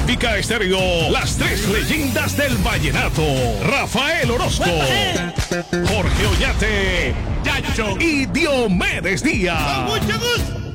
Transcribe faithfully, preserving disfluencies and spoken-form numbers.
Olímpica Estéreo, las tres leyendas del vallenato. Rafael Orozco, Jorge Ollate, Yacho y Diomedes Díaz. Con mucho gusto.